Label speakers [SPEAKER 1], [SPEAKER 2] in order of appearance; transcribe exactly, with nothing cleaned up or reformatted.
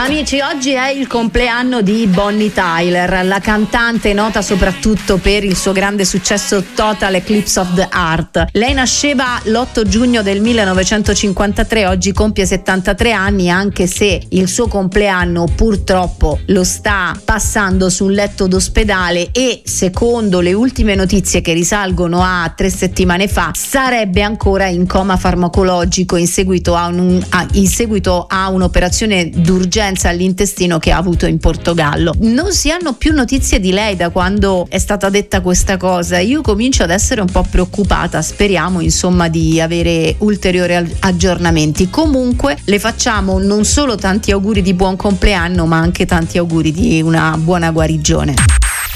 [SPEAKER 1] Amici, oggi è il compleanno di Bonnie Tyler, la cantante nota soprattutto per il suo grande successo Total Eclipse of the Heart. Lei nasceva l'otto giugno del millenovecentocinquantatré, oggi compie settantatré anni, anche se il suo compleanno purtroppo lo sta passando su un letto d'ospedale e, secondo le ultime notizie che risalgono a tre settimane fa, sarebbe ancora in coma farmacologico in seguito a, un, a, in seguito a un'operazione d'urgenza all'intestino che ha avuto in Portogallo. Non si hanno più notizie di lei da quando è stata detta questa cosa. Io comincio ad essere un po' preoccupata, speriamo insomma di avere ulteriori aggiornamenti. Comunque le facciamo non solo tanti auguri di buon compleanno, ma anche tanti auguri di una buona guarigione.